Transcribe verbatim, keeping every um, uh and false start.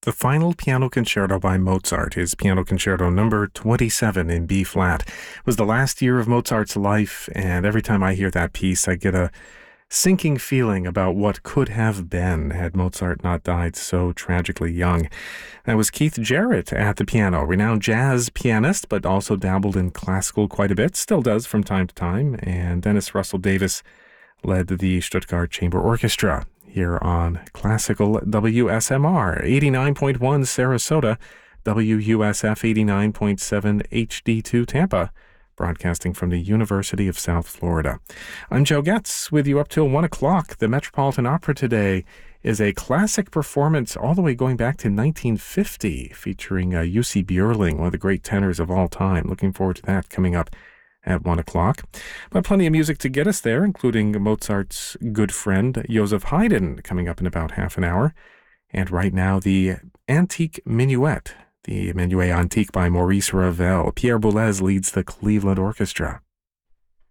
The Final Piano Concerto by Mozart, his Piano Concerto number twenty-seven in B flat, was the last year of Mozart's life, and every time I hear that piece, I get a sinking feeling about what could have been had Mozart not died so tragically young. That was Keith Jarrett at the piano, renowned jazz pianist, but also dabbled in classical quite a bit, still does from time to time, and Dennis Russell Davis led the Stuttgart Chamber Orchestra here on Classical W S M R, eighty-nine point one Sarasota, W U S F eighty-nine point seven H D two Tampa, broadcasting from the University of South Florida. I'm Joe Getz, with you up till one o'clock. The Metropolitan Opera today is a classic performance all the way going back to nineteen fifty, featuring uh, U C Björling, one of the great tenors of all time. Looking forward to that coming up at one o'clock. But plenty of music to get us there, including Mozart's good friend, Joseph Haydn, coming up in about half an hour. And right now, the Antique Minuet, the Minuet Antique by Maurice Ravel. Pierre Boulez leads the Cleveland Orchestra.